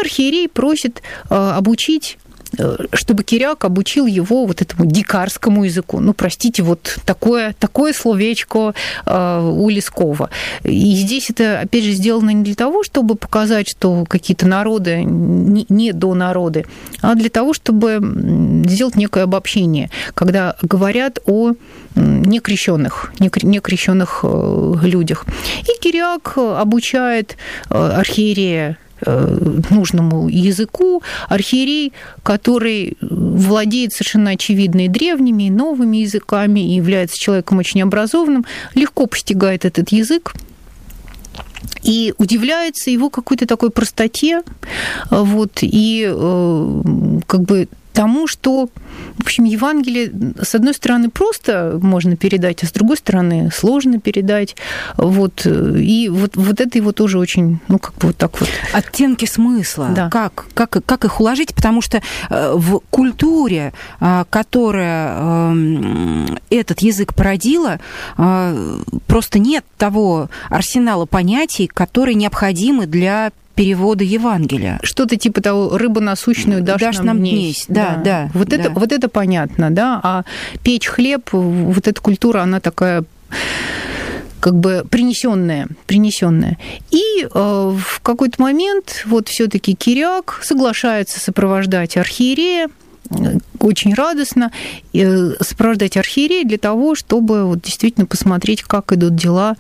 архиерей просит обучить, чтобы Кириак обучил его вот этому дикарскому языку. Ну, простите, вот такое словечко у Лескова. И здесь это, опять же, сделано не для того, чтобы показать, что какие-то народы не до народы, а для того, чтобы сделать некое обобщение, когда говорят о некрещенных людях. И Кириак обучает архиерея нужному языку. Архиерей, который владеет совершенно очевидно и древними, и новыми языками, и является человеком очень образованным, легко постигает этот язык и удивляется его какой-то такой простоте, вот, и как бы тому, что, в общем, Евангелие, с одной стороны, просто можно передать, а с другой стороны, сложно передать. Вот. И вот это его тоже очень, ну, как бы вот так вот. Оттенки смысла. Да. Как их уложить? Потому что в культуре, которая этот язык породила, просто нет того арсенала понятий, которые необходимы для перевода Евангелия. Что-то типа того, рыба насущную дашь нам несть. Да. Вот это понятно, да. А печь хлеб, вот эта культура, она такая как бы принесенная. И в какой-то момент вот все-таки Кириак соглашается сопровождать архиерея, очень радостно сопровождать архиерея для того, чтобы вот действительно посмотреть, как идут дела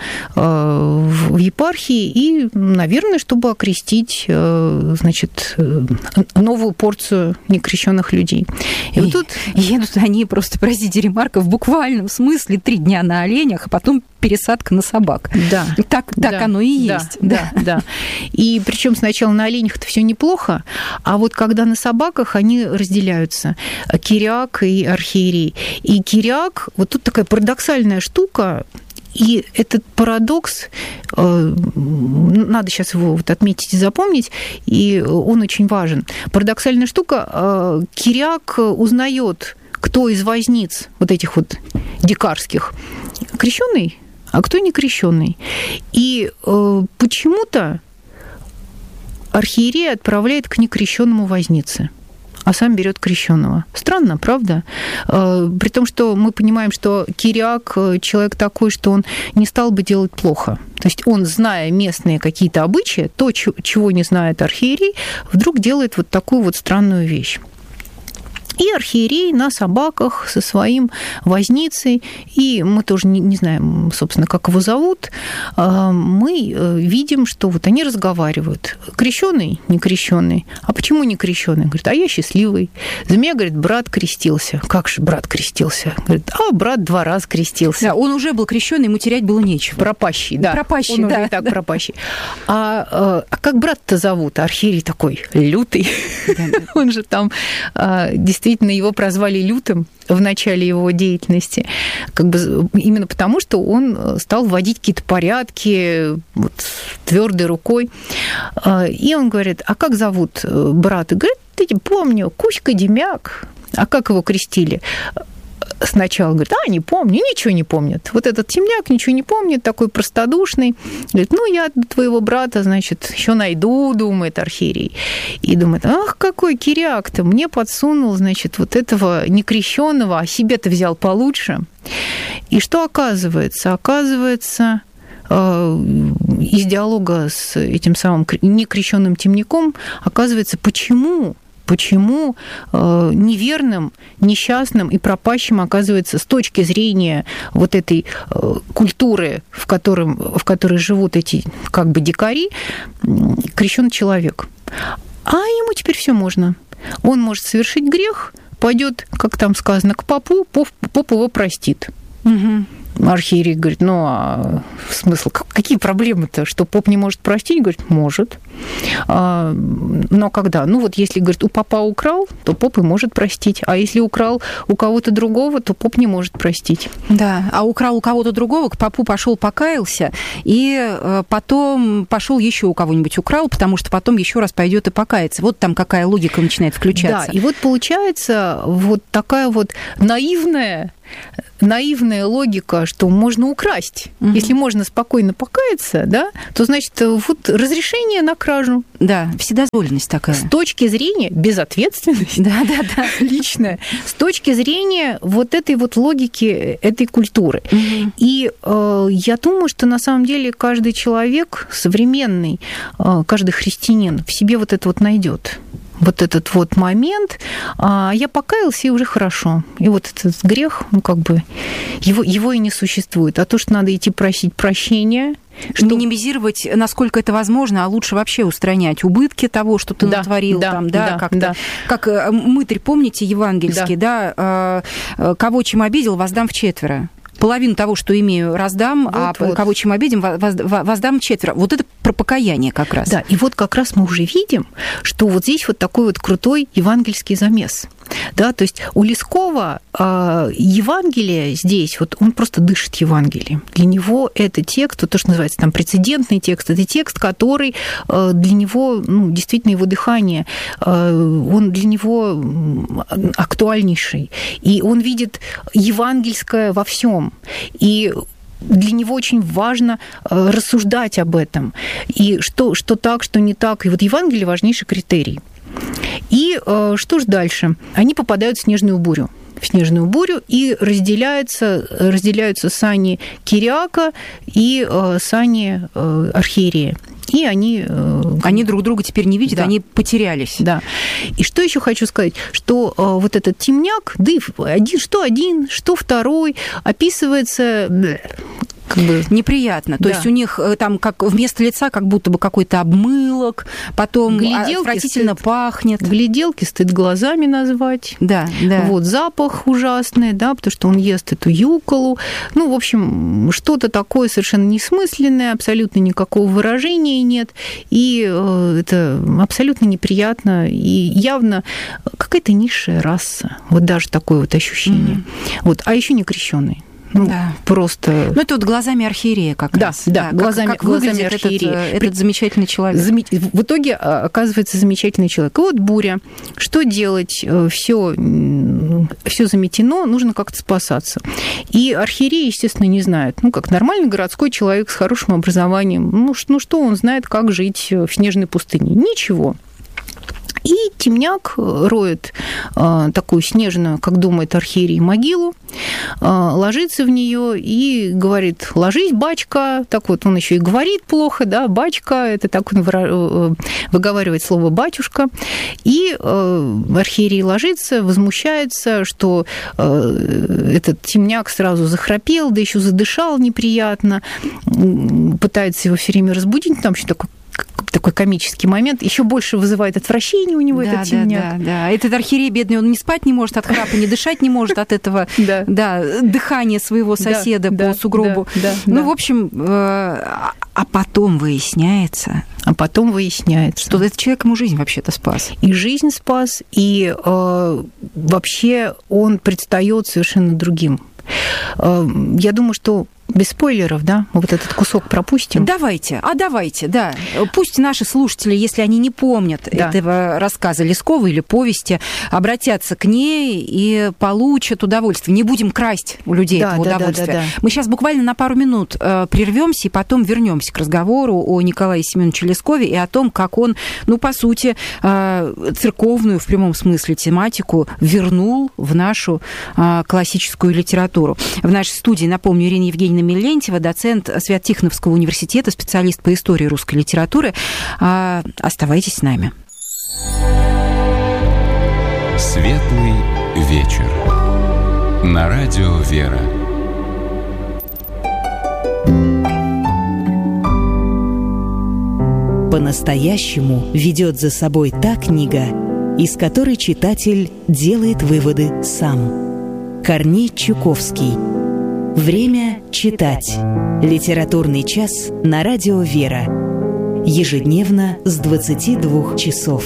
в епархии, и, наверное, чтобы окрестить, значит, новую порцию некрещенных людей. И вот тут едут они просто, простите, ремарка, в буквальном смысле 3 дня на оленях, а потом пересадка на собак. Да. Так оно и есть. Да. И причем сначала на оленях это все неплохо, а вот когда на собаках, они разделяются. Кириак и архиерей. И Кириак, вот тут такая парадоксальная штука, и этот парадокс, надо сейчас его вот отметить и запомнить, и он очень важен. Парадоксальная штука, Кириак узнает, кто из возниц вот этих вот дикарских крещеный, а кто не крещеный. И почему-то архиерей отправляет к некрещенному вознице, а сам берет крещенного. Странно, правда? При том, что мы понимаем, что Кириак человек такой, что он не стал бы делать плохо. То есть он, зная местные какие-то обычаи, то, чего не знает архиерей, вдруг делает вот такую вот странную вещь. И архиерей на собаках со своим возницей, и мы тоже не знаем, собственно, как его зовут, мы видим, что вот они разговаривают. Крещеный, не крещеный. А почему не крещеный? Говорит, а я счастливый. За меня, говорит, брат крестился. Как же брат крестился? Говорит, брат 2 раза крестился. Да, он уже был крещеный, ему терять было нечего. Пропащий, да. Пропащий, он уже и так пропащий. А как брат-то зовут? Архиерей такой лютый. Он же там действительно его прозвали лютым в начале его деятельности, как бы именно потому, что он стал вводить какие-то порядки вот, твердой рукой. И он говорит, а как зовут брата? Говорит, я помню, Кузька Демяк. А как его крестили? Сначала говорит, не помню, ничего не помнит. Вот этот темняк ничего не помнит, такой простодушный. Говорит, я твоего брата, значит, еще найду, думает архиерей. И думает, какой Кириак-то мне подсунул, значит, вот этого некрещенного, а себе-то взял получше. И что оказывается? Оказывается, из диалога с этим самым некрещенным темняком, оказывается, почему неверным, несчастным и пропащим оказывается с точки зрения вот этой культуры, в которой живут эти как бы дикари, крещённый человек. А ему теперь все можно. Он может совершить грех, пойдет, как там сказано, к попу, поп его простит. Угу. Архиерей говорит, смысл? Какие проблемы-то? Что поп не может простить? Говорит, может. Но когда? Если, говорит, у попа украл, то поп и может простить. А если украл у кого-то другого, то поп не может простить. Да, а украл у кого-то другого, к попу пошел, покаялся, и потом пошел еще у кого-нибудь украл, потому что потом еще раз пойдет и покается. Вот там какая логика начинает включаться. Да, и вот получается вот такая вот наивная наивная логика, что можно украсть. Если можно спокойно покаяться, да, то, значит, вот разрешение на кражу. Да, вседозволенность такая. С точки зрения безответственности, личная, с точки зрения вот этой вот логики, этой культуры. И я думаю, что на самом деле каждый человек современный, каждый христианин в себе вот это вот найдет. Вот этот вот момент, я покаялся, и уже хорошо. И вот этот грех, ну, как бы, его и не существует. А то, что надо идти просить прощения, минимизировать, насколько это возможно, а лучше вообще устранять убытки того, что ты натворил. Как мытарь, помните, евангельский, кого чем обидел, воздам вчетверо. Половину того, что имею, раздам, кого чем обидим, воздам четверо. Вот это про покаяние как раз. Да, и вот как раз мы уже видим, что вот здесь вот такой вот крутой евангельский замес. Да, то есть у Лескова Евангелие здесь, вот он просто дышит Евангелием. Для него это текст, то, что называется там прецедентный текст, это текст, который для него, ну, действительно его дыхание, он для него актуальнейший. И он видит евангельское во всем. И для него очень важно рассуждать об этом. И что так, что не так. И вот Евангелие – важнейший критерий. И что ж дальше? Они попадают в снежную бурю. И разделяются сани Кириака и сани архиерея. И они друг друга теперь не видят, они потерялись. Да. И что еще хочу сказать, что вот этот темняк, да, один, что второй, описывается как бы неприятно. То есть у них там как вместо лица как будто бы какой-то обмылок, потом отвратительно пахнет. Гляделки стыд глазами назвать. Да. Вот запах ужасный, да, потому что он ест эту юколу. Ну, в общем, что-то такое совершенно несмысленное, абсолютно никакого выражения нет. И это абсолютно неприятно. И явно какая-то низшая раса. Вот даже такое вот ощущение. Вот. А еще не крещеный. Просто... Ну, это вот глазами архиерея как раз. Да, глазами архиерея. Этот замечательный человек. В итоге оказывается замечательный человек. И вот буря. Что делать? Все заметено, нужно как-то спасаться. И архиерей, естественно, не знает. Ну, как нормальный городской человек с хорошим образованием. Ну, что он знает, как жить в снежной пустыне? Ничего. И темняк роет такую снежную, как думает архиерей, могилу, ложится в нее и говорит: ложись, бачка. Так вот, он еще и говорит плохо, да, бачка, это так он выговаривает слово батюшка. И архиерей ложится, возмущается, что этот темняк сразу захрапел, да еще задышал неприятно, пытается его все время разбудить, там еще такой комический момент, еще больше вызывает отвращение у него этот темняк. Да. Этот архиерей бедный, он не спать не может от храпа, не дышать не может от этого дыхания своего соседа по сугробу. В общем, а потом выясняется, что этот человек ему жизнь вообще-то спас. И жизнь спас, и вообще он предстает совершенно другим. Я думаю, что без спойлеров, да, мы вот этот кусок пропустим. Давайте, да. Пусть наши слушатели, если они не помнят этого рассказа Лескова или повести, обратятся к ней и получат удовольствие. Не будем красть у людей этого удовольствия. Да. Мы сейчас буквально на пару минут прервемся и потом вернемся к разговору о Николае Семеновиче Лескове и о том, как он, по сути, церковную в прямом смысле тематику вернул в нашу классическую литературу. В нашей студии, напомню, Ирина Евгеньевна Мелентьева, доцент Свято-Тихоновского университета, специалист по истории русской литературы. Оставайтесь с нами. Светлый вечер. На радио «Вера». По-настоящему ведет за собой та книга, из которой читатель делает выводы сам. Корней Чуковский. Время читать. Литературный час на радио «Вера». Ежедневно с 22 часов.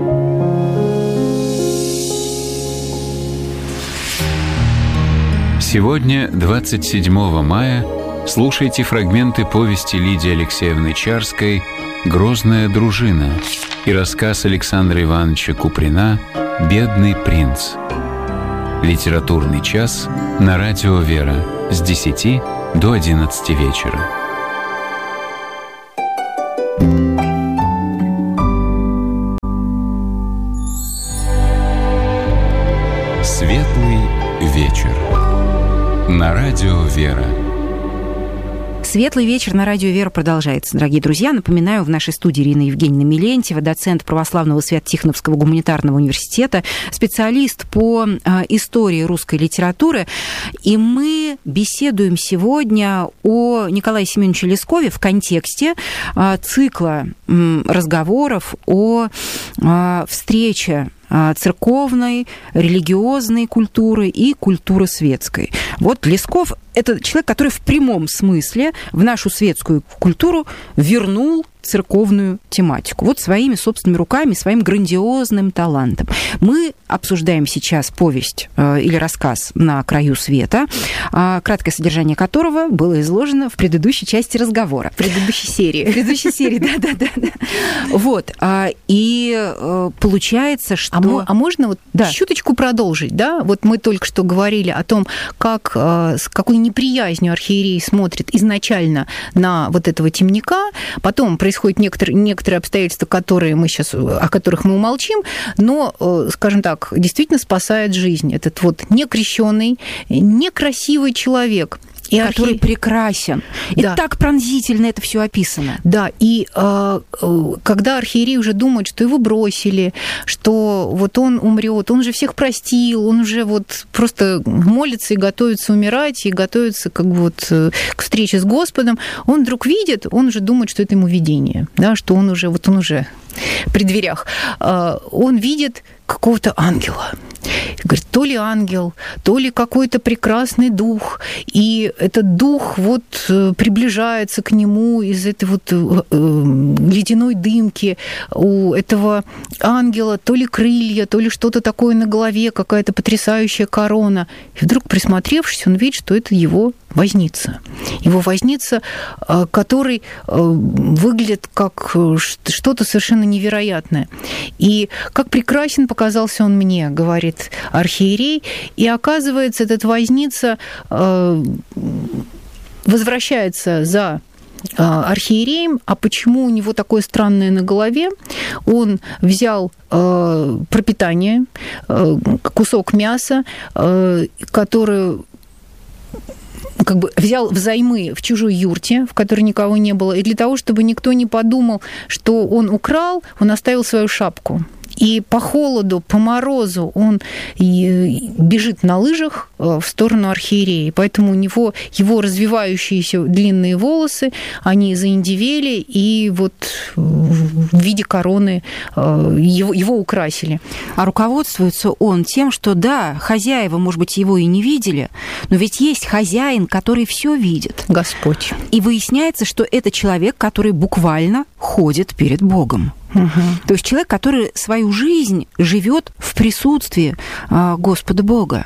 Сегодня, 27 мая, слушайте фрагменты повести Лидии Алексеевны Чарской «Грозная дружина» и рассказ Александра Ивановича Куприна «Бедный принц». Литературный час на радио «Вера» с 10 до 11 вечера. Светлый вечер на радио «Вера». Светлый вечер на радио «Вера» продолжается, дорогие друзья. Напоминаю, в нашей студии Ирина Евгеньевна Милентьева, доцент Православного Свято-Тихоновского гуманитарного университета, специалист по истории русской литературы. И мы беседуем сегодня о Николае Семеновиче Лескове в контексте цикла разговоров о встрече церковной, религиозной культуры и культуры светской. Вот Лесков – это человек, который в прямом смысле в нашу светскую культуру вернул церковную тематику. Вот своими собственными руками, своим грандиозным талантом. Мы обсуждаем сейчас повесть или рассказ «На краю света», краткое содержание которого было изложено в предыдущей части разговора. В предыдущей серии. В предыдущей серии, да. Вот. И получается, что... А можно вот чуточку продолжить, да? Вот мы только что говорили о том, как, с какой неприязнью архиерей смотрит изначально на вот этого темника, потом происходят некоторые обстоятельства, о которых мы умолчим, но, скажем так, действительно спасает жизнь. Этот вот некрещенный, некрасивый человек, который прекрасен. И так пронзительно это все описано. Да, и когда архиерей уже думает, что его бросили, что вот он умрет, он же всех простил, он уже вот просто молится и готовится умирать, и готовится как бы вот к встрече с Господом, он вдруг видит, он уже думает, что это ему видение, да, что он уже при дверях. Он видит какого-то ангела. Говорит, то ли ангел, то ли какой-то прекрасный дух. И этот дух вот приближается к нему из этой вот ледяной дымки. У этого ангела то ли крылья, то ли что-то такое на голове, какая-то потрясающая корона. И вдруг, присмотревшись, он видит, что это его возница. Его возница, который выглядит как что-то совершенно невероятное. И как прекрасен показался он мне, говорит архиерей. И оказывается, этот возница возвращается за архиереем. А почему у него такое странное на голове? Он взял пропитание, кусок мяса, который как бы взял взаймы в чужой юрте, в которой никого не было, и для того, чтобы никто не подумал, что он украл, он оставил свою шапку. И по холоду, по морозу он бежит на лыжах в сторону архиерея. Поэтому у него его развивающиеся длинные волосы, они заиндивели, и вот в виде короны его украсили. А руководствуется он тем, что да, хозяева, может быть, его и не видели, но ведь есть хозяин, который все видит. Господь. И выясняется, что это человек, который буквально ходит перед Богом. Угу. То есть человек, который свою жизнь живет в присутствии Господа Бога.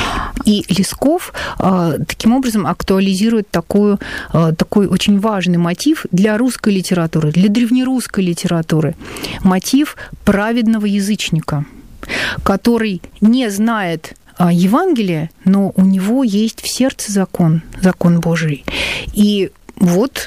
И Лесков таким образом актуализирует такой очень важный мотив для русской литературы, для древнерусской литературы. Мотив праведного язычника, который не знает Евангелия, но у него есть в сердце закон Божий. И вот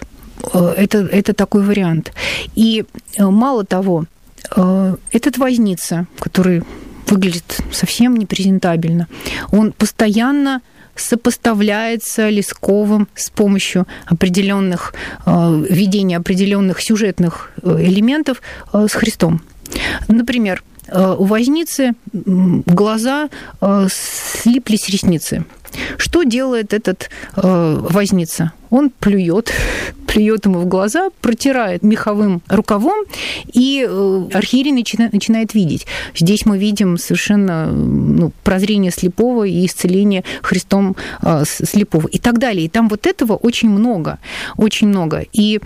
это такой вариант. И мало того, этот возница, который выглядит совсем непрезентабельно, он постоянно сопоставляется Лесковым с помощью определенных введения определенных сюжетных элементов с Христом. Например, у возницы глаза слиплись ресницы. Что делает этот возница? Он плюет ему в глаза, протирает меховым рукавом, и архиерей начинает видеть. Здесь мы видим совершенно прозрение слепого и исцеление Христом слепого и так далее. И там вот этого очень много, очень много. И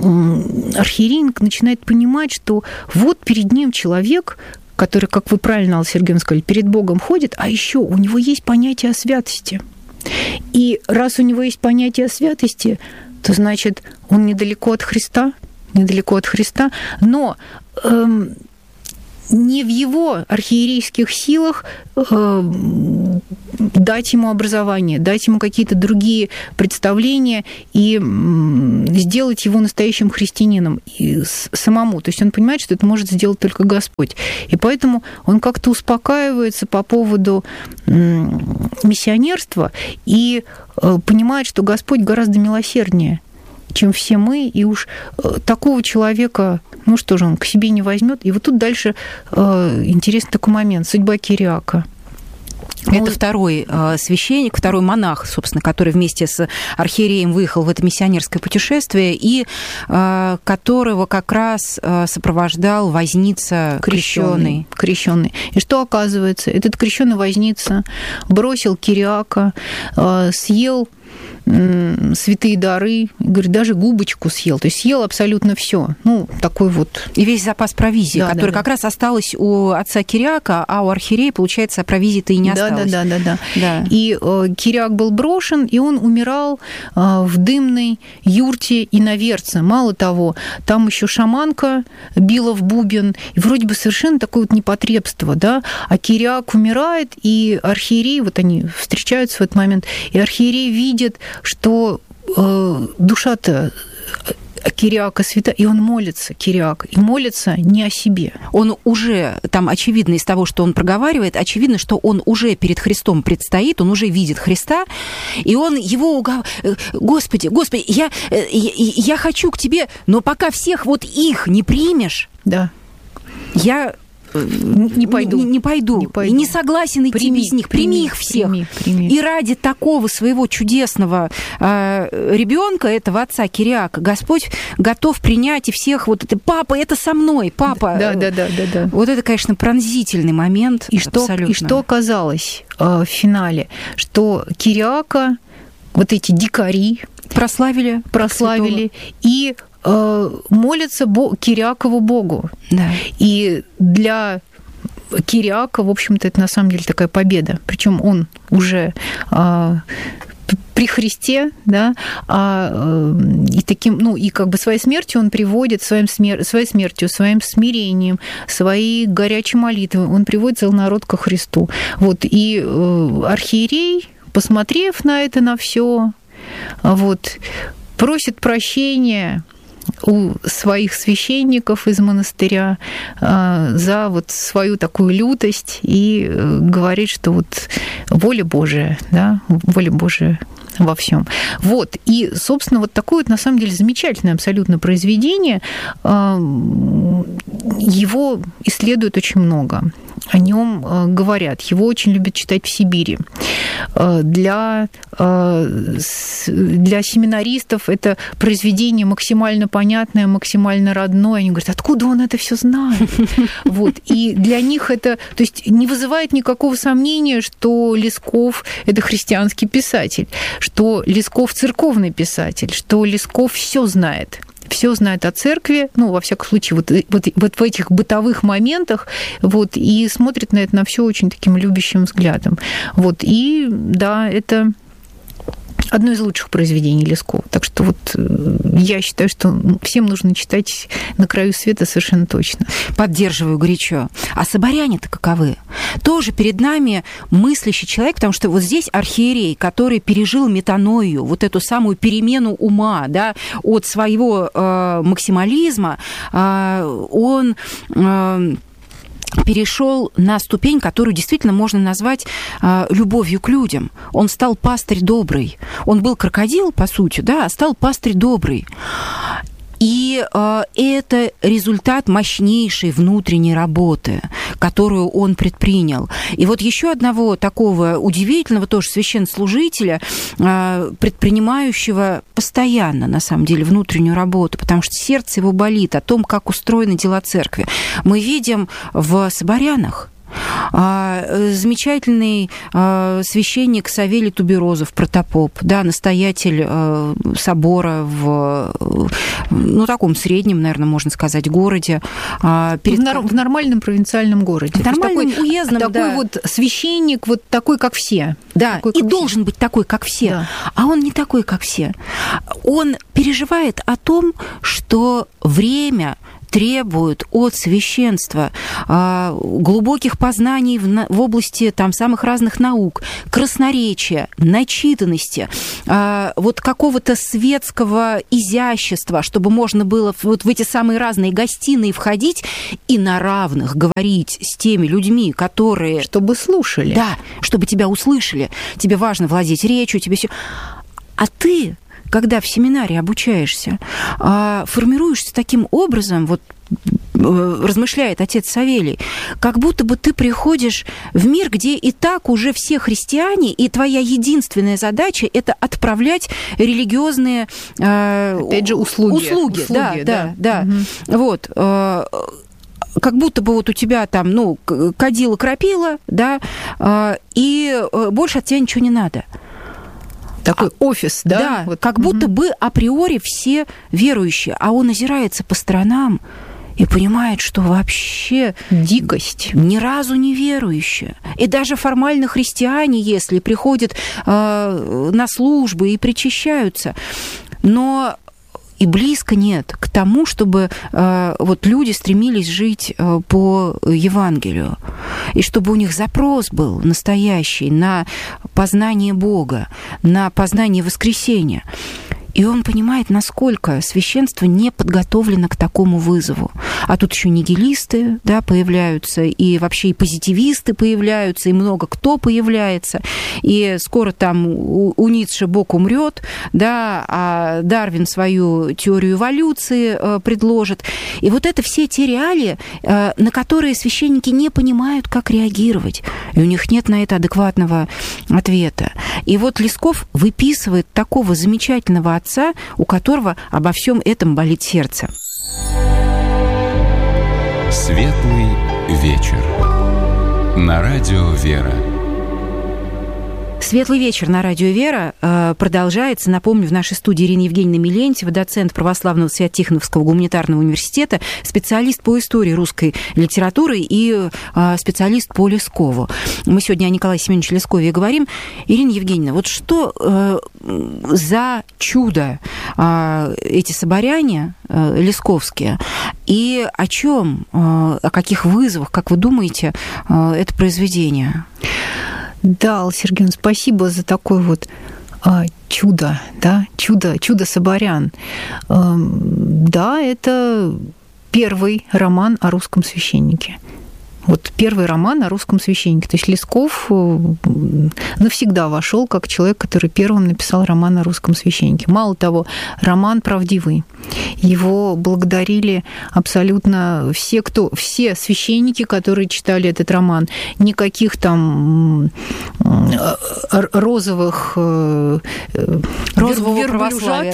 архиерей начинает понимать, что вот перед ним человек, который, как вы правильно, Алла Сергеевна, сказали, перед Богом ходит, а еще у него есть понятие о святости. И раз у него есть понятие о святости, то значит, он недалеко от Христа, но не в его архиерейских силах дать ему образование, дать ему какие-то другие представления и сделать его настоящим христианином самому. То есть он понимает, что это может сделать только Господь. И поэтому он как-то успокаивается по поводу миссионерства и понимает, что Господь гораздо милосерднее, чем все мы, и уж такого человека, ну что же, он к себе не возьмет. И вот тут дальше интересный такой момент. Судьба Кириака. Это второй священник, второй монах, собственно, который вместе с архиереем выехал в это миссионерское путешествие, и которого как раз сопровождал возница крещеный. И что оказывается? Этот крещеный возница бросил Кириака, съел святые дары, говорит, даже губочку съел, то есть съел абсолютно все. Ну, такой вот... И весь запас провизии, который как раз осталось у отца Кириака, а у архиерея, получается, провизии-то и не осталось. Да. И Кириак был брошен, и он умирал в дымной юрте иноверца. Мало того, там еще шаманка била в бубен, и вроде бы совершенно такое вот непотребство, да, а Кириак умирает, и архиерей, вот они встречаются в этот момент, и архиерей видит, что душа-то Кириака свята, и он молится, Кириак, и молится не о себе. Он уже, там очевидно из того, что он проговаривает, очевидно, что он уже перед Христом предстоит, он уже видит Христа, и он его Господи, я хочу к тебе, но пока всех вот их не примешь, да, я... Не пойду. И не согласен идти без них. Прими их всех. Прими. И ради такого своего чудесного ребенка, этого отца Кириака, Господь готов принять и всех вот это. Папа, это со мной, папа. Да. Вот это, конечно, пронзительный момент. И что оказалось в финале? Что Кириака, вот эти дикари прославили и молятся Кириакову Богу. Да. И для Кириака, в общем-то, это на самом деле такая победа. Причем он уже при Христе, да, и таким, ну, и как бы своей смертью он приводит, своей смертью, своим смирением, своей горячей молитвой, он приводит целый народ ко Христу. Вот, и архиерей, посмотрев на это, на все, вот, просит прощения у своих священников из монастыря за вот свою такую лютость и говорит, что вот воля Божия, да, воля Божия во всем. Вот. И, собственно, вот такое вот, на самом деле, замечательное абсолютно произведение. Его исследуют очень много. О нем говорят. Его очень любят читать в Сибири. Для семинаристов это произведение максимально понятное, максимально родное. Они говорят, откуда он это все знает? Вот. И для них это, то есть, не вызывает никакого сомнения, что Лесков – это христианский писатель, что Лесков – церковный писатель, что Лесков все знает о церкви, ну, во всяком случае, вот в этих бытовых моментах, вот, и смотрит на это на все очень таким любящим взглядом. Вот, и да, это одно из лучших произведений Лескова. Так что вот я считаю, что всем нужно читать «На краю света» совершенно точно. Поддерживаю горячо. А соборяне-то каковы? Тоже перед нами мыслящий человек, потому что вот здесь архиерей, который пережил метаноию, вот эту самую перемену ума, да, от своего максимализма, он перешел на ступень, которую действительно можно назвать любовью к людям. Он стал пастырь добрый. Он был крокодил, по сути, да, а стал пастырь добрый. И это результат мощнейшей внутренней работы, которую он предпринял. И вот еще одного такого удивительного тоже священнослужителя, предпринимающего постоянно, на самом деле, внутреннюю работу, потому что сердце его болит о том, как устроены дела церкви. Мы видим в соборянах. Замечательный священник Савелий Туберозов, протопоп, да, настоятель собора в, ну, таком среднем, наверное, можно сказать, городе. В нормальном провинциальном городе. В нормальном, такой, уездном, такой да. вот священник, вот такой, как все. Да, такой, и должен быть такой, как все. Да. А он не такой, как все. Он переживает о том, что время требуют от священства глубоких познаний в области там самых разных наук, красноречия, начитанности, вот какого-то светского изящества, чтобы можно было вот в эти самые разные гостиные входить и на равных говорить с теми людьми, которые... Чтобы слушали. Да, чтобы тебя услышали. Тебе важно владеть речью, тебе все... А ты... Когда в семинаре обучаешься, формируешься таким образом, вот размышляет отец Савелий, как будто бы ты приходишь в мир, где и так уже все христиане, и твоя единственная задача – это отправлять религиозные опять же, услуги. Да. Угу. Вот. Как будто бы вот у тебя там, ну, кадила-крапила, да, и больше от тебя ничего не надо. Такой офис, да? Да, вот. Как будто бы априори все верующие, а он озирается по сторонам и понимает, что вообще дикость. Ни разу не верующие. И даже формально христиане, если приходят на службы и причащаются, но и близко нет к тому, чтобы вот люди стремились жить по Евангелию, и чтобы у них запрос был настоящий на познание Бога, на познание воскресения. И он понимает, насколько священство не подготовлено к такому вызову. А тут еще нигилисты, да, появляются, и вообще и позитивисты появляются, и много кто появляется. И скоро там у Ницше Бог умрет, да, а Дарвин свою теорию эволюции предложит. И вот это все те реалии, на которые священники не понимают, как реагировать. И у них нет на это адекватного ответа. И вот Лесков выписывает такого замечательного отца, у которого обо всем этом болит сердце. Светлый вечер. На радио «Вера». Светлый вечер на радио «Вера» продолжается. Напомню, в нашей студии Ирина Евгеньевна Милентьева, доцент Православного Свято-Тихоновского гуманитарного университета, специалист по истории русской литературы и специалист по Лескову. Мы сегодня о Николае Семеновиче Лескове говорим. Ирина Евгеньевна, вот что за чудо эти соборяне лесковские, и о чем, о каких вызовах, как вы думаете, это произведение? Да, Алла Сергеевна, спасибо за такое вот чудо, да, чудо соборян. Да, это первый роман о русском священнике. Вот первый роман о русском священнике. То есть Лесков навсегда вошел как человек, который первым написал роман о русском священнике. Мало того, роман правдивый. Его благодарили абсолютно все священники, которые читали этот роман. Никаких там розовых православия,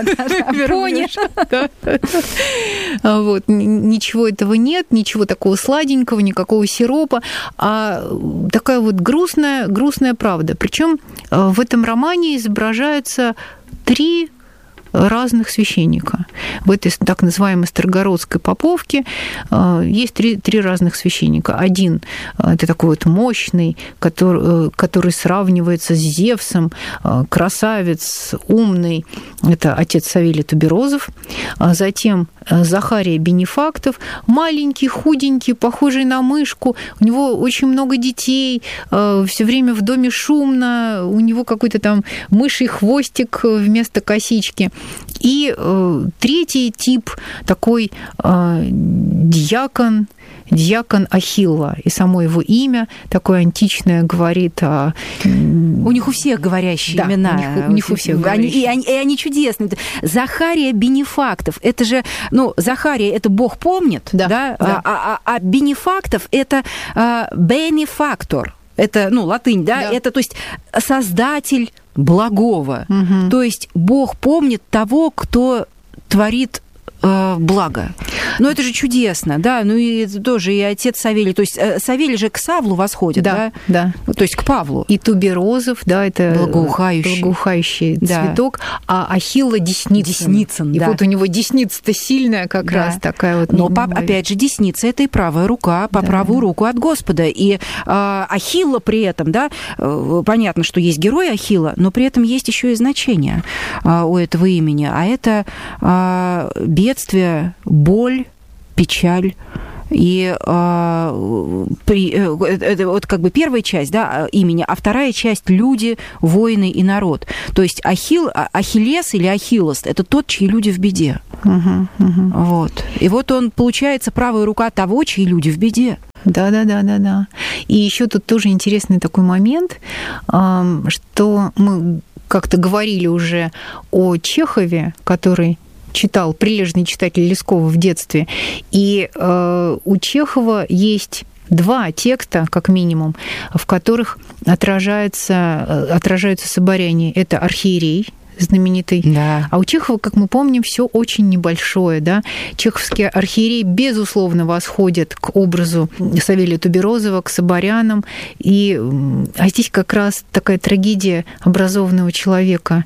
вот, ничего этого нет, ничего такого сладенького, никакого сиропа, а такая вот грустная правда. Причем в этом романе изображаются 3 разных священника. В этой так называемой Старгородской поповке есть три разных священника. Один – это такой вот мощный, который сравнивается с Зевсом, красавец, умный. Это отец Савелий Туберозов. Затем Захария Бенефактов, маленький, худенький, похожий на мышку. У него очень много детей, все время в доме шумно, у него какой-то там мыший хвостик вместо косички. И третий тип такой диакон Ахилла. И само его имя такое античное говорит о... У них у всех говорящие имена. У них у всех говорящие. И они чудесные. Захария Бенефактов. Это же... Захария – это Бог помнит, да? А Бенефактов – это бенефактор. Это, латынь, да? Это, то есть, создатель благого. Угу. То есть Бог помнит того, кто творит благо. Но это же чудесно, да, и тоже и отец Савелий, то есть Савелий же к Савлу восходит, да? Да. То есть к Павлу. И Туберозов, да, это благоухающий цветок, а Ахилла Десницын. И вот у него десница-то сильная как раз такая вот. Но, опять же, десница – это и правая рука, по правую руку от Господа. И Ахилла при этом, да, понятно, что есть герой Ахилла, но при этом есть еще и значение у этого имени, а это бедствие, боль, печаль. И это вот как бы первая часть, да, имени, а вторая часть – люди, воины и народ. То есть Ахиллес или Ахиллос – это тот, чьи люди в беде. Вот. И вот он, получается, правая рука того, чьи люди в беде. Да. И еще тут тоже интересный такой момент, что мы как-то говорили уже о Чехове, который читал прилежный читатель Лескова в детстве. И у Чехова есть 2 текста, как минимум, в которых отражаются соборяне. Это «Архиерей», знаменитый. Да. А у Чехова, как мы помним, все очень небольшое. Да? Чеховский архиерей, безусловно, восходит к образу Савелия Туберозова, к соборянам. А здесь как раз такая трагедия образованного человека,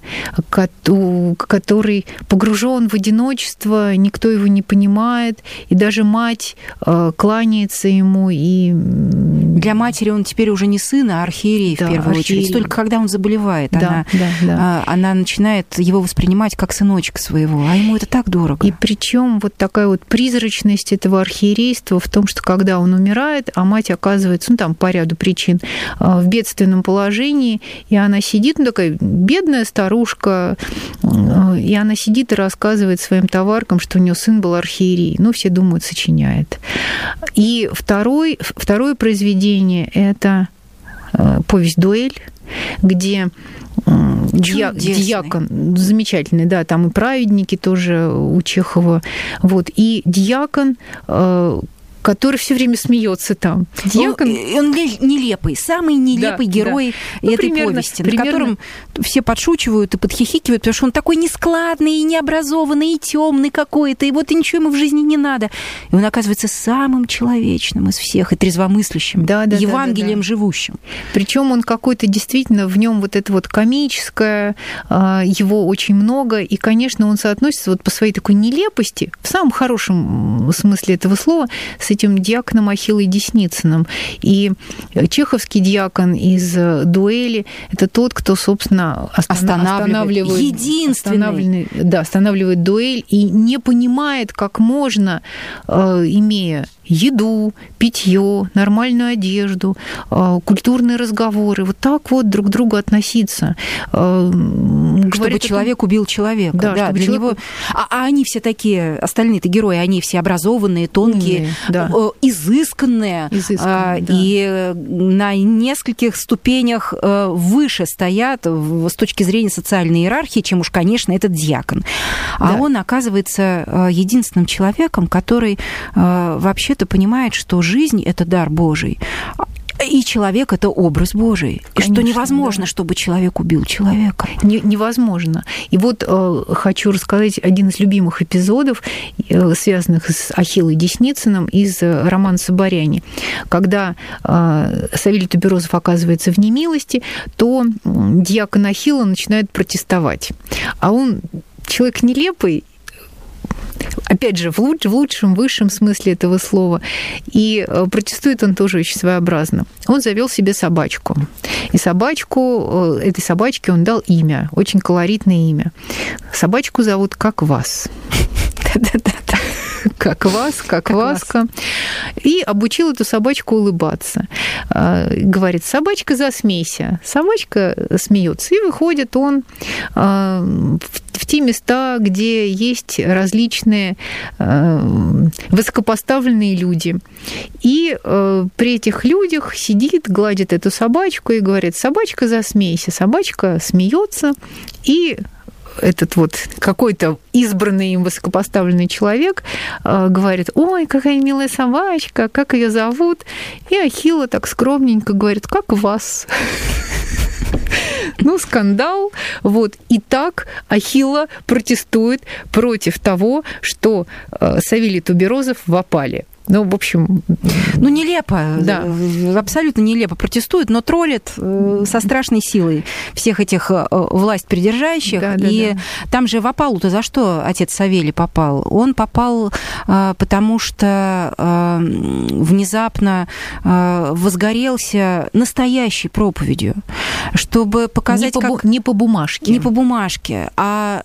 который погружен в одиночество, никто его не понимает, и даже мать кланяется ему. И... Для матери он теперь уже не сын, а архиерей, да, в первую очередь. Только когда он заболевает, она начинает его воспринимать как сыночка своего, а ему это так дорого. И причем вот такая вот призрачность этого архиерейства в том, что когда он умирает, а мать оказывается, там по ряду причин, в бедственном положении, и она сидит, такая бедная старушка, и она сидит и рассказывает своим товаркам, что у нее сын был архиерей. Все думают, сочиняет. И второе произведение – это повесть «Дуэль», где дьякон, замечательный, да, там и праведники тоже у Чехова, вот, и дьякон, который все время смеется там. Дьякон... Он нелепый, самый нелепый герой этой повести, на котором все подшучивают и подхихикивают, потому что он такой нескладный, и необразованный, и темный какой-то, и вот и ничего ему в жизни не надо. И он оказывается самым человечным из всех, и трезвомыслящим, Евангелием живущим. Причем он какой-то действительно, в нем вот это вот комическое, его очень много, и, конечно, он соотносится вот по своей такой нелепости, в самом хорошем смысле этого слова, с этим дьяконом Ахиллой Десницыным. И чеховский дьякон из «Дуэли» – это тот, кто, собственно, останавливает дуэль и не понимает, как можно, имея еду, питье, нормальную одежду, культурные разговоры, вот так вот друг к другу относиться. Чтобы человек убил человека. Да, для него... А они все такие, остальные-то герои, они все образованные, тонкие, изысканные, и на нескольких ступенях выше стоят с точки зрения социальной иерархии, чем уж, конечно, этот дьякон. А он оказывается единственным человеком, который вообще-то понимает, что жизнь – это дар Божий, и человек – это образ Божий. Конечно, и что невозможно, чтобы человек убил человека. Невозможно. И вот хочу рассказать один из любимых эпизодов, связанных с Ахиллой Десницыным из романа «Соборяне». Когда Савелий Туберозов оказывается в немилости, то дьякон Ахилла начинает протестовать. А он человек нелепый, опять же, в лучшем, высшем смысле этого слова. И протестует он тоже очень своеобразно. Он завел себе собачку. И этой собачке он дал имя, очень колоритное имя. Собачку зовут «Как вас». Да-да-да. Как Васка. И обучил эту собачку улыбаться. Говорит: собачка, засмейся. Собачка смеется. И выходит он в те места, где есть различные высокопоставленные люди. И при этих людях сидит, гладит эту собачку и говорит: собачка, засмейся. Собачка смеется, и этот вот какой-то избранный им высокопоставленный человек говорит: ой, какая милая собачка, как ее зовут? И Ахилла так скромненько говорит: как вас? Скандал. Вот. И так Ахилла протестует против того, что Савелий Туберозов в опале. Ну, в общем... Ну, нелепо, да. Абсолютно нелепо протестует, но троллит со страшной силой всех этих власть придержащих. И там же в опалу-то за что отец Савелий попал? Он попал, потому что внезапно возгорелся настоящей проповедью, чтобы показать, не по бумажке. Не по бумажке, а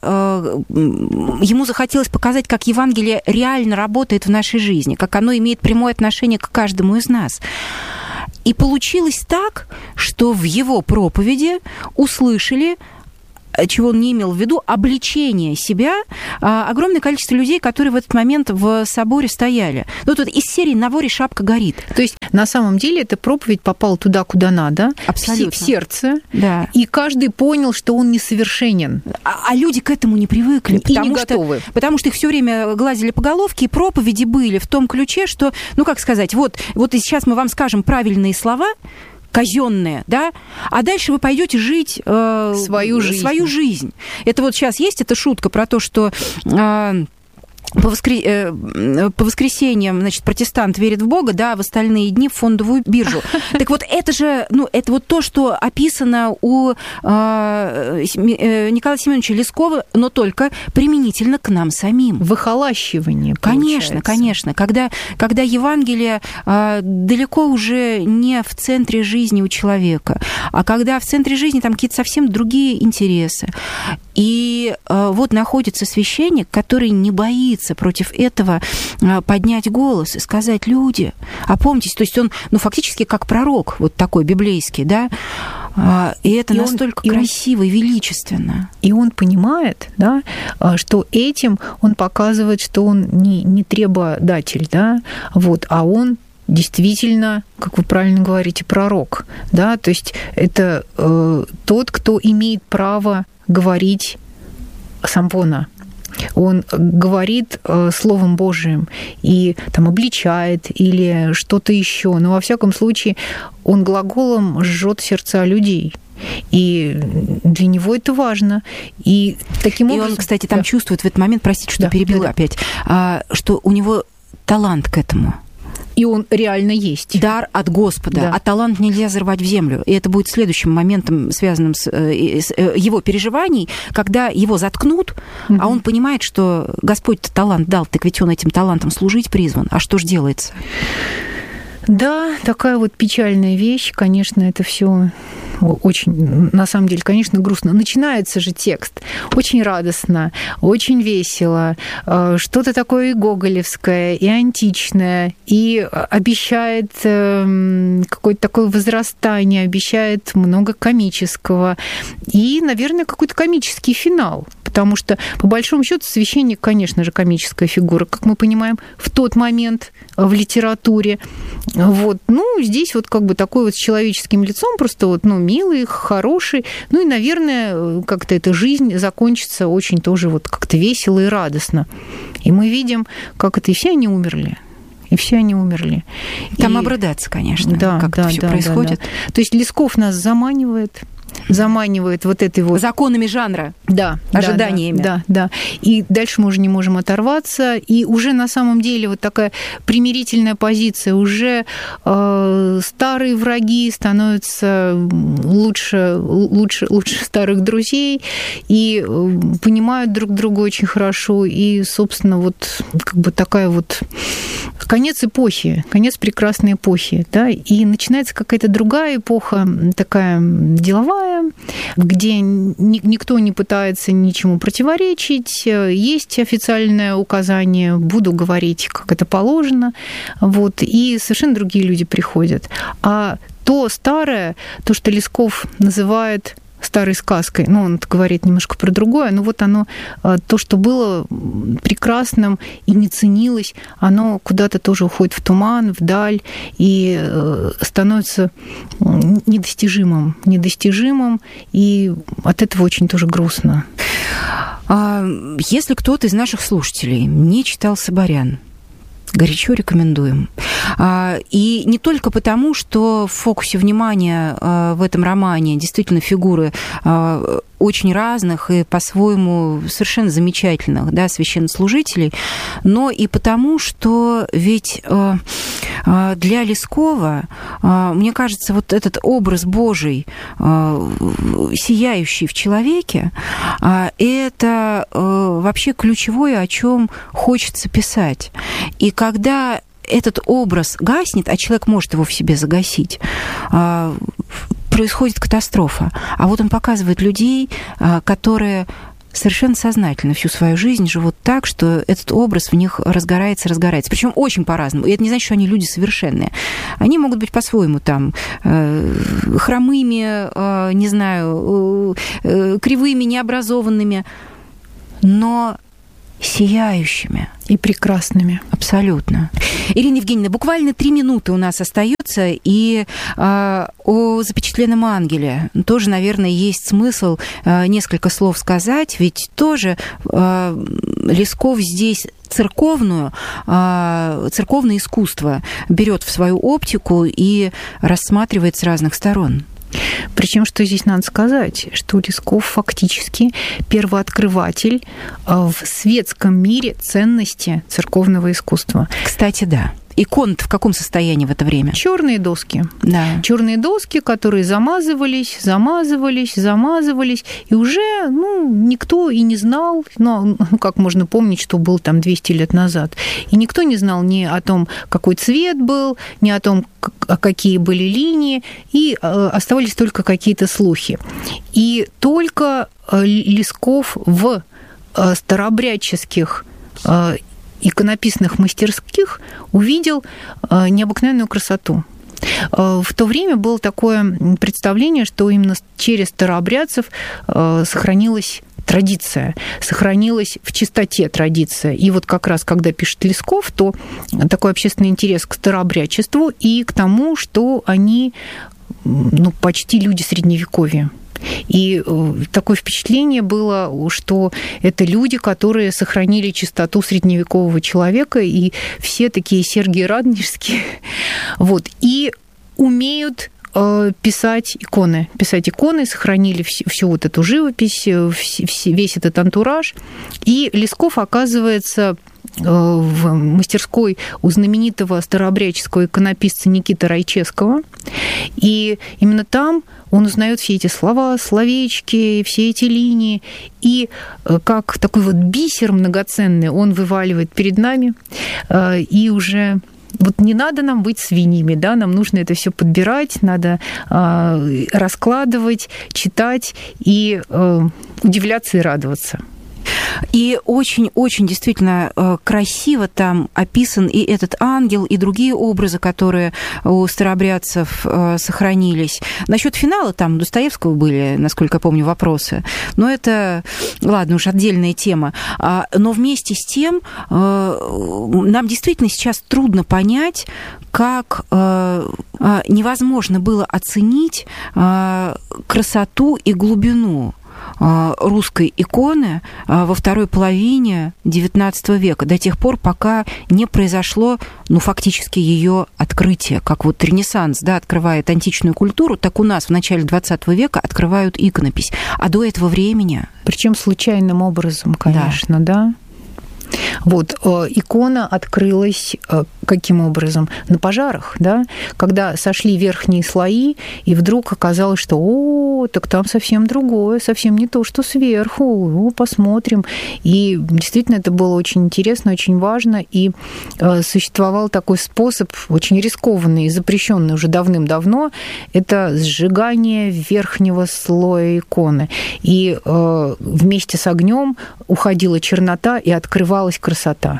ему захотелось показать, как Евангелие реально работает в нашей жизни, как оно имеет прямое отношение к каждому из нас. И получилось так, что в его проповеди услышали, чего он не имел в виду, обличение себя огромное количество людей, которые в этот момент в соборе стояли. Ну, тут из серии «На воре шапка горит». То есть, на самом деле, эта проповедь попала туда, куда надо, абсолютно. В сердце, да. И каждый понял, что он несовершенен. А люди к этому не привыкли. И не готовы. Потому что их все время гладили по головке, и проповеди были в том ключе, что, ну, как сказать, вот и сейчас мы вам скажем правильные слова, казенные, да, а дальше вы пойдете жить свою жизнь. Это вот сейчас есть эта шутка про то, что по воскресеньям, значит, протестант верит в Бога, да, а в остальные дни в фондовую биржу. Так вот, это же, ну, это вот то, что описано у Николая Семеновича Лескова, но только применительно к нам самим. Выхолащивание, конечно, конечно. Когда Евангелие далеко уже не в центре жизни у человека, а когда в центре жизни там какие-то совсем другие интересы. И вот находится священник, который не боится против этого поднять голос и сказать: люди, опомнитесь. То есть он, ну, фактически как пророк, вот такой библейский, да, и это настолько красиво и величественно. И он понимает, да, что этим он показывает, что он не требодатель, да, вот, а он действительно, как вы правильно говорите, пророк, да, то есть это тот, кто имеет право говорить сампона. Он говорит Словом Божиим и там обличает или что-то еще. Но во всяком случае он глаголом жжет сердца людей. И для него это важно. И таким образом... И он, кстати, там чувствует в этот момент, простите, что перебила опять, что у него талант к этому. И он реально есть. Дар от Господа. Да. А талант нельзя зарвать в землю. И это будет следующим моментом, связанным с его переживаний, когда его заткнут, а он понимает, что Господь-то талант дал, так ведь он этим талантом служить призван. А что ж делается? Да, такая вот печальная вещь. Конечно, это все очень, на самом деле, конечно, грустно. Начинается же текст очень радостно, очень весело, что-то такое и гоголевское, и античное, и обещает какое-то такое возрастание, обещает много комического, и, наверное, какой-то комический финал. Потому что, по большому счету, священник, конечно же, комическая фигура, как мы понимаем, в тот момент в литературе. Вот. Ну, здесь вот как бы такой вот с человеческим лицом, просто вот, ну, милый, хороший. Ну, и, наверное, как-то эта жизнь закончится очень тоже вот как-то весело и радостно. И мы видим, как это, и все они умерли. И все они умерли. Там обрыдаться, конечно, да, как это все происходит. Да. То есть Лесков нас заманивает вот этой вот... законами жанра, да, ожиданиями. Да. И дальше мы уже не можем оторваться. И уже на самом деле вот такая примирительная позиция. Уже старые враги становятся лучше старых друзей и понимают друг друга очень хорошо. И, собственно, вот как бы такая вот конец эпохи, конец прекрасной эпохи. Да? И начинается какая-то другая эпоха, такая деловая, где никто не пытается ничему противоречить, есть официальное указание, буду говорить, как это положено, вот, и совершенно другие люди приходят. А то старое, то, что Лесков называет старой сказкой, ну, он говорит немножко про другое, но вот оно, то, что было прекрасным и не ценилось, оно куда-то тоже уходит в туман, вдаль, и становится недостижимым, и от этого очень тоже грустно. Если кто-то из наших слушателей не читал «Соборян», горячо рекомендуем. И не только потому, что в фокусе внимания в этом романе действительно фигуры очень разных и по-своему совершенно замечательных, да, священнослужителей, но и потому, что ведь для Лескова, мне кажется, вот этот образ Божий, сияющий в человеке, это вообще ключевое, о чем хочется писать. И когда этот образ гаснет, а человек может его в себе загасить, происходит катастрофа. А вот он показывает людей, которые совершенно сознательно всю свою жизнь живут так, что этот образ в них разгорается. Причем очень по-разному. И это не значит, что они люди совершенные. Они могут быть по-своему там хромыми, не знаю, кривыми, необразованными, но сияющими. И прекрасными. Абсолютно. Ирина Евгеньевна, буквально 3 минуты у нас остается, и о запечатленном ангеле тоже, наверное, есть смысл несколько слов сказать, ведь тоже Лесков здесь церковное искусство берет в свою оптику и рассматривает с разных сторон. Причем, что здесь надо сказать, что Лесков фактически первооткрыватель в светском мире ценности церковного искусства. Кстати, да. Иконы в каком состоянии в это время? Черные доски. Да. Черные доски, которые замазывались, и уже никто и не знал, как можно помнить, что был там 200 лет назад. И никто не знал ни о том, какой цвет был, ни о том, какие были линии, и оставались только какие-то слухи. И только Лесков в старообрядческих иконописных мастерских увидел необыкновенную красоту. В то время было такое представление, что именно через старообрядцев сохранилась традиция, сохранилась в чистоте традиция. И вот как раз, когда пишет Лесков, то такой общественный интерес к старообрядчеству и к тому, что они почти люди Средневековья. И такое впечатление было, что это люди, которые сохранили чистоту средневекового человека, и все такие Сергии Радонежские, и умеют писать иконы, сохранили всю вот эту живопись, весь этот антураж. И Лесков оказывается в мастерской у знаменитого старообрядческого иконописца Никиты Райчевского. И именно там он узнает все эти слова, словечки, все эти линии. И как такой вот бисер многоценный он вываливает перед нами. И уже не надо нам быть свиньями, да, нам нужно это все подбирать, надо раскладывать, читать и удивляться и радоваться. И очень-очень действительно красиво там описан и этот ангел, и другие образы, которые у старообрядцев сохранились. Насчет финала там у Достоевского были, насколько я помню, вопросы. Но это, ладно, уж отдельная тема. Но вместе с тем нам действительно сейчас трудно понять, как невозможно было оценить красоту и глубину русской иконы во второй половине XIX века, до тех пор, пока не произошло, фактически ее открытие. Как вот Ренессанс, да, открывает античную культуру, так у нас в начале XX века открывают иконопись. А до этого времени... Причем случайным образом, конечно, да. Икона открылась каким образом? На пожарах, да? Когда сошли верхние слои, и вдруг оказалось, что так там совсем другое, совсем не то, что сверху, посмотрим. И действительно это было очень интересно, очень важно, и существовал такой способ, очень рискованный и запрещенный уже давным-давно, это сжигание верхнего слоя иконы. И вместе с огнем уходила чернота и открывалась красота.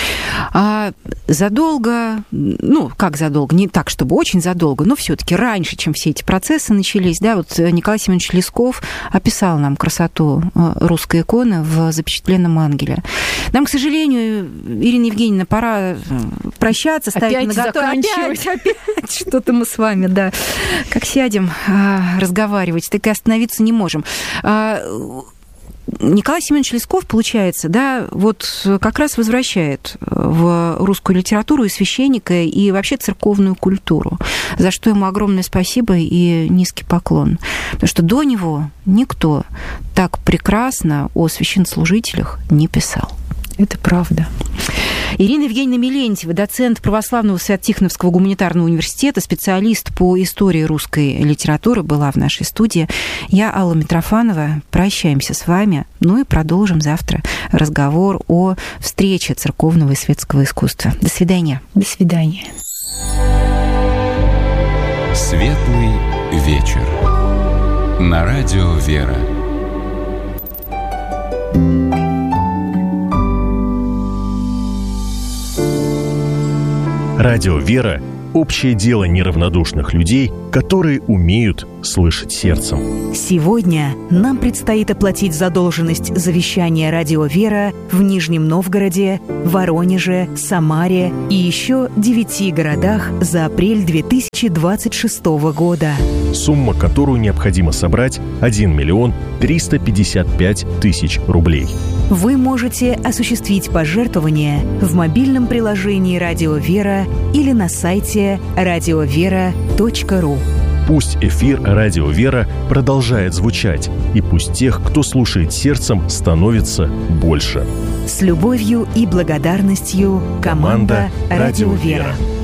Задолго, как задолго, не так, чтобы очень задолго, но все-таки раньше, чем все эти процессы начались, да, Николай Семенович Лесков описал нам красоту русской иконы в запечатленном ангеле. Нам, к сожалению, Ирина Евгеньевна, пора прощаться, ставить наготу. Опять что-то мы с вами, да, как сядем разговаривать, так и остановиться не можем. Николай Семенович Лесков, получается, да, вот как раз возвращает в русскую литературу и священника, и вообще церковную культуру, за что ему огромное спасибо и низкий поклон. Потому что до него никто так прекрасно о священнослужителях не писал. Это правда. Ирина Евгеньевна Мелентьева, доцент Православного Свято-Тихоновского гуманитарного университета, специалист по истории русской литературы, была в нашей студии. Я, Алла Митрофанова. Прощаемся с вами. Ну и продолжим завтра разговор о встрече церковного и светского искусства. До свидания. До свидания. Светлый вечер. На радио «Вера». Радио «Вера» – общее дело неравнодушных людей, которые умеют слышать сердцем. Сегодня нам предстоит оплатить задолженность за вещание «Радио Вера» в Нижнем Новгороде, Воронеже, Самаре и еще 9 городах за апрель 2026 года. Сумма, которую необходимо собрать – 1 миллион 355 тысяч рублей. Вы можете осуществить пожертвование в мобильном приложении «Радио Вера» или на сайте radiovera.ru. Пусть эфир «Радио Вера» продолжает звучать, и пусть тех, кто слушает сердцем, становится больше. С любовью и благодарностью команда «Радио Вера».